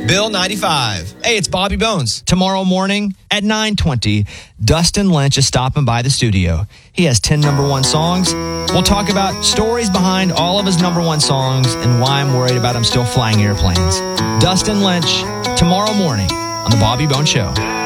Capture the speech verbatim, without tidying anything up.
Bill ninety-five. Hey, it's Bobby Bones. Tomorrow morning at nine twenty, Dustin Lynch is stopping by the studio. He has ten number one songs. We'll talk about stories behind all of his number one songs and why I'm worried about him still flying airplanes. Dustin Lynch, tomorrow morning on The Bobby Bones Show.